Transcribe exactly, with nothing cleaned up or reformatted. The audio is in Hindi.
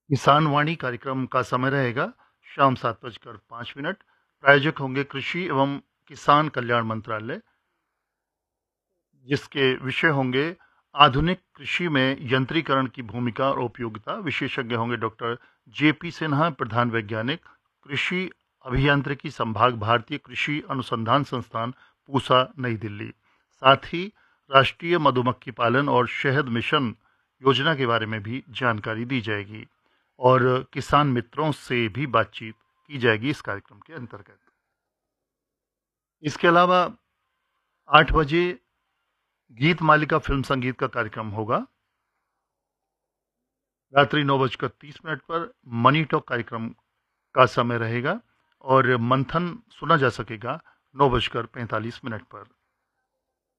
किसान वाणी कार्यक्रम का समय रहेगा शाम सात बजकर पाँच मिनट। प्रायोजक होंगे कृषि एवं किसान कल्याण मंत्रालय, जिसके विषय होंगे आधुनिक कृषि में यंत्रीकरण की भूमिका और उपयोगिता। विशेषज्ञ होंगे डॉक्टर जे पी सिन्हा, प्रधान वैज्ञानिक, कृषि अभियांत्रिकी संभाग, भारतीय कृषि अनुसंधान संस्थान, पूसा, नई दिल्ली। साथ ही राष्ट्रीय मधुमक्खी पालन और शहद मिशन योजना के बारे में भी जानकारी दी जाएगी और किसान मित्रों से भी बातचीत की जाएगी इस कार्यक्रम के अंतर्गत। इसके अलावा आठ बजे गीत मालिका फिल्म संगीत का कार्यक्रम होगा। रात्रि नौ बजकर तीस मिनट पर मनी टॉक कार्यक्रम का समय रहेगा और मंथन सुना जा सकेगा नौ बजकर पैंतालीस मिनट पर।